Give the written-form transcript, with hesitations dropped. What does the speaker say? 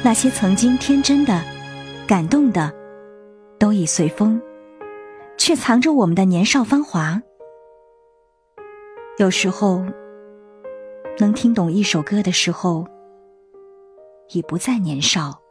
那些曾经天真的、感动的，都已随风，却藏着我们的年少芳华。有时候，能听懂一首歌的时候，已不再年少。